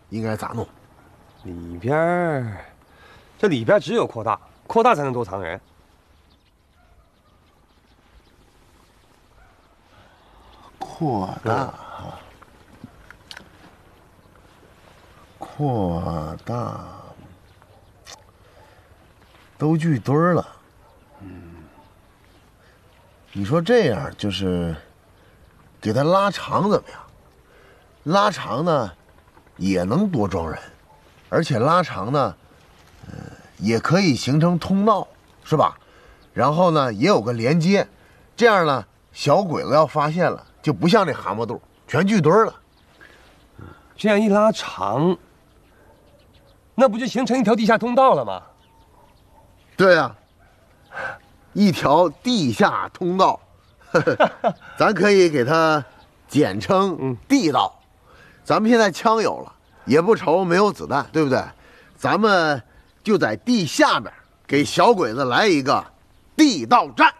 应该咋弄？ 里边儿，这里边只有扩大，扩大才能多藏人。 扩大，扩大，都聚堆儿了。你说这样就是给它拉长怎么样？拉长呢，也能多装人，而且拉长呢，也可以形成通道，是吧？然后呢，也有个连接，这样呢，小鬼子要发现了，就不像这蛤蟆肚全聚堆了。 这样一拉长，那不就形成一条地下通道了吗？ 对呀，一条地下通道，咱可以给它简称地道。咱们现在枪有了，也不愁没有子弹，对不对？咱们就在地下边给小鬼子来一个地道战。